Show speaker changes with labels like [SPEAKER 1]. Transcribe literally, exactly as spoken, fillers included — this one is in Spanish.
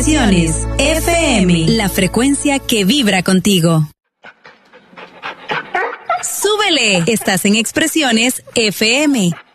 [SPEAKER 1] Expresiones F M, la frecuencia que vibra contigo. ¡Súbele! Estás en Expresiones F M.